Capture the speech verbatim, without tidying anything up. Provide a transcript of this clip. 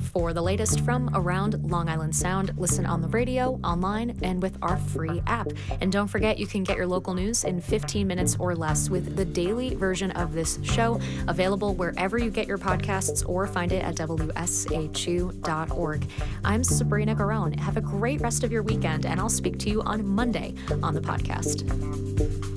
For the latest from around Long Island Sound, listen on the radio, online, and with our free app. And don't forget, you can get your local news in fifteen minutes or less with the daily version of this show, available wherever you get your podcasts or find it at W S H U dot org. I'm Sabrina Garone. Have a great rest of your weekend, and I'll speak to you on Monday on the podcast.